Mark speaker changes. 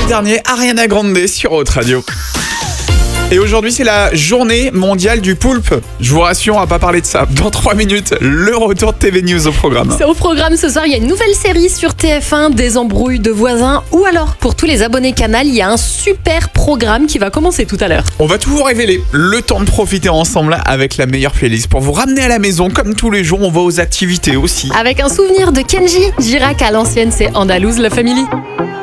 Speaker 1: dernier, Ariana Grande sur Haute Radio. Et aujourd'hui, c'est la journée mondiale du poulpe. Je vous rassure, on va pas parler de ça. Dans 3 minutes, le retour de TV News au programme.
Speaker 2: Au programme ce soir, il y a une nouvelle série sur TF1, des embrouilles de voisins. Ou alors, pour tous les abonnés Canal, il y a un super programme qui va commencer tout à l'heure.
Speaker 1: On va tout vous révéler. Le temps de profiter ensemble avec la meilleure playlist pour vous ramener à la maison. Comme tous les jours, on va aux activités aussi.
Speaker 2: Avec un souvenir de Kenji Girac à l'ancienne, c'est Andalouse la Family.